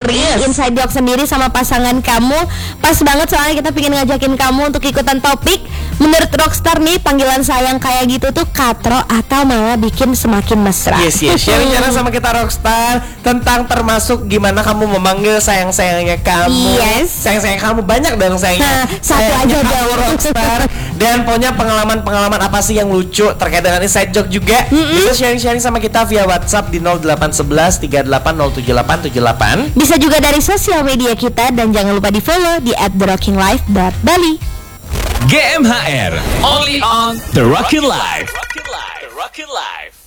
Putri, inside joke sendiri sama pasangan kamu. Pas banget soalnya kita pengen ngajakin kamu untuk ikutan topik. Menurut Rockstar nih, panggilan sayang kayak gitu tuh katro atau malah bikin semakin mesra? Yes, sharing sama kita Rockstar tentang termasuk gimana kamu memanggil sayang-sayangnya kamu. Sayang-sayang kamu banyak dong sayangnya. Satu aja dong Rockstar. Dan punya pengalaman apa sih yang lucu terkait dengan inside joke juga. Bisa sharing sama kita via WhatsApp di 0811 38077878. Bisa juga dari sosial media kita dan jangan lupa di follow di @therockinglife.bali. GMHR only on The Rockin' Life. The Rockin' Life.